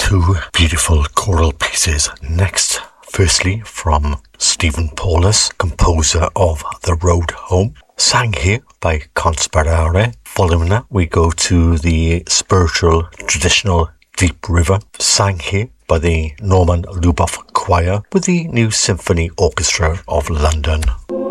two beautiful choral pieces next. Firstly, from Stephen Paulus, composer of The Road Home, sang here by Conspirare. Following that, we go to the spiritual, traditional Deep River, sang here by the Norman Luboff Choir with the New Symphony Orchestra of London.